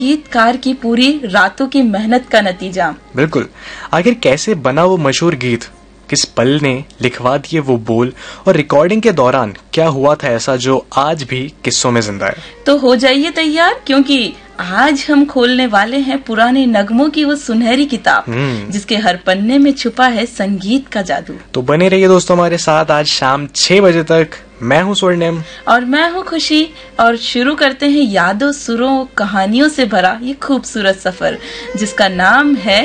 गीतकार की पूरी रातों की मेहनत का नतीजा। बिल्कुल। आखिर कैसे बना वो मशहूर गीत, किस पल ने लिखवा दिए वो बोल, और रिकॉर्डिंग के दौरान क्या हुआ था ऐसा जो आज भी किस्सों में जिंदा है। तो हो जाइए तैयार, क्योंकि आज हम खोलने वाले हैं पुराने नगमों की वो सुनहरी किताब जिसके हर पन्ने में छुपा है संगीत का जादू। तो बने रहिए दोस्तों हमारे साथ आज शाम 6 बजे तक। मैं हूँ स्वर्णिम और मैं हूँ खुशी, और शुरू करते हैं यादों, सुरों, कहानियों से भरा ये खूबसूरत सफर जिसका नाम है